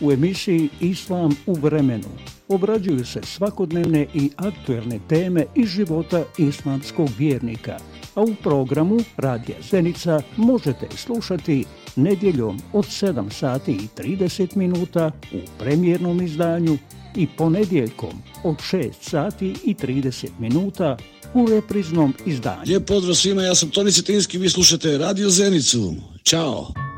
U emisiji Islam u vremenu obrađuju se svakodnevne i aktuelne teme iz života islamskog vjernika, a u programu Radija Zenica možete slušati nedjeljom od 7 sati i 30 minuta u premijernom izdanju i ponedjeljkom od 6 sati i 30 minuta u repriznom izdanju. Lijep pozdrav svima, ja sam Toni Cetinski, vi slušate Radio Zenicu. Ćao!